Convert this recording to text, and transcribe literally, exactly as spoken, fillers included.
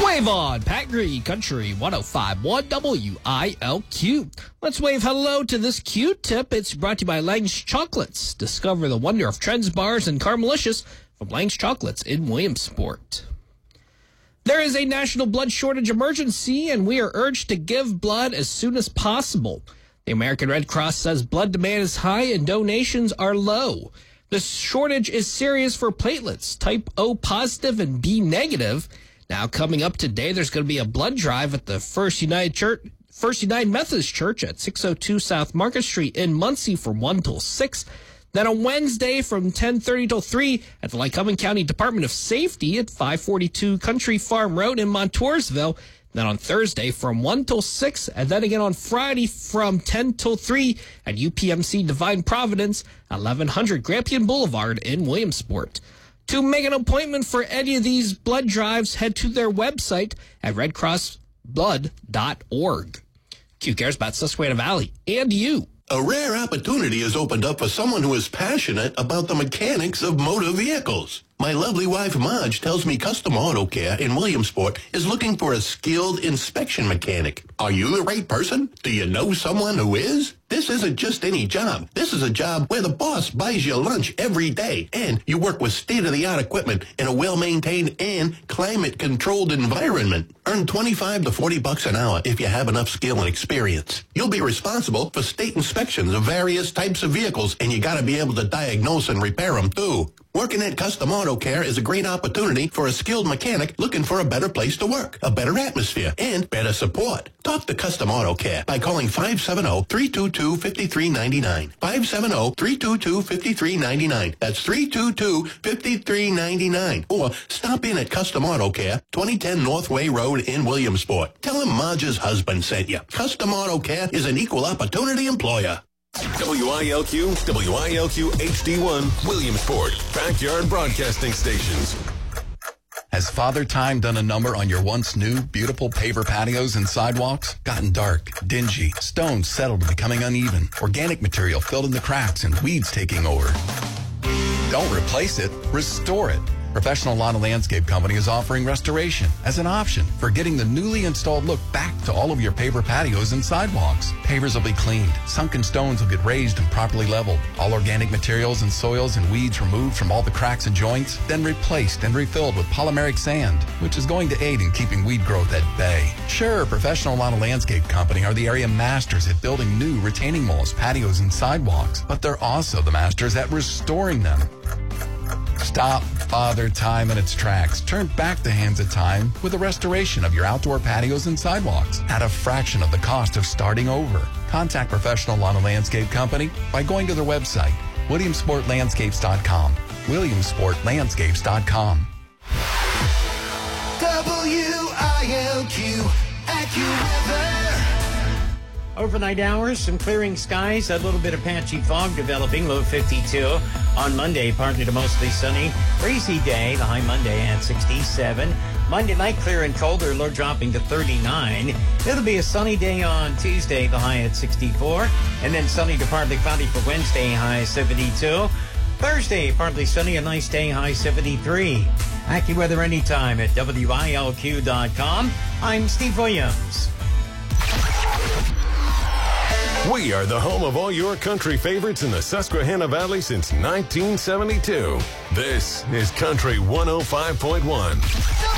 Wave on, Pat Green, Country one oh five point one W I L Q. Let's wave hello to this Q-tip. It's brought to you by Lang's Chocolates. Discover the wonder of Trends bars and Caramelicious from Lang's Chocolates in Williamsport. There is a national blood shortage emergency, and we are urged to give blood as soon as possible. The American Red Cross says blood demand is high and donations are low. The shortage is serious for platelets, type O positive and B negative. Now, coming up today, there's going to be a blood drive at the First United Church, First United Methodist Church at six oh two South Market Street in Muncie from one till six. Then on Wednesday from ten thirty till three at the Lycoming County Department of Safety at five forty-two Country Farm Road in Montoursville. Then on Thursday from one till six, and then again on Friday from ten till three at U P M C Divine Providence, eleven hundred Grampian Boulevard in Williamsport. To make an appointment for any of these blood drives, head to their website at red cross blood dot org. Q cares about Susquehanna Valley and you. A rare opportunity has opened up for someone who is passionate about the mechanics of motor vehicles. My lovely wife, Marge, tells me Custom Auto Care in Williamsport is looking for a skilled inspection mechanic. Are you the right person? Do you know someone who is? This isn't just any job. This is a job where the boss buys you lunch every day, and you work with state-of-the-art equipment in a well-maintained and climate-controlled environment. Earn twenty-five to forty bucks an hour if you have enough skill and experience. You'll be responsible for state inspections of various types of vehicles, and you gotta be able to diagnose and repair them, too. Working at Custom Auto Care is a great opportunity for a skilled mechanic looking for a better place to work, a better atmosphere, and better support. Talk to Custom Auto Care by calling five seven zero, three two two, five three nine nine. five seven zero, three two two, five three nine nine. That's three two two, five three nine nine. Or stop in at Custom Auto Care, twenty ten Northway Road in Williamsport. Tell him Marge's husband sent you. Custom Auto Care is an equal opportunity employer. W I L Q, W I L Q H D one, Williamsport, backyard broadcasting stations. Has Father Time done a number on your once new, beautiful paver patios and sidewalks? Gotten dark, dingy, stones settled and becoming uneven, organic material filled in the cracks, and weeds taking over? Don't replace it, restore it. Professional Lawn and Landscape Company is offering restoration as an option for getting the newly installed look back to all of your paver patios and sidewalks. Pavers will be cleaned. Sunken stones will get raised and properly leveled. All organic materials and soils and weeds removed from all the cracks and joints, then replaced and refilled with polymeric sand, which is going to aid in keeping weed growth at bay. Sure, Professional Lawn and Landscape Company are the area masters at building new retaining walls, patios, and sidewalks, but they're also the masters at restoring them. Stop Father Time in its tracks. Turn back the hands of time with a restoration of your outdoor patios and sidewalks at a fraction of the cost of starting over. Contact Professional Lawn and Landscape Company by going to their website, williamsport landscapes dot com. williamsport landscapes dot com. W I L Q, AccuWeather. Overnight hours, some clearing skies, a little bit of patchy fog developing, low fifty-two. On Monday, partly to mostly sunny. Breezy day, the high Monday at sixty-seven. Monday night, clear and colder, low dropping to thirty-nine. It'll be a sunny day on Tuesday, the high at sixty-four. And then sunny to partly cloudy for Wednesday, high seventy-two. Thursday, partly sunny, a nice day, high seventy-three. AccuWeather anytime at W I L Q dot com. I'm Steve Williams. We are the home of all your country favorites in the Susquehanna Valley since nineteen seventy-two. This is Country one oh five point one.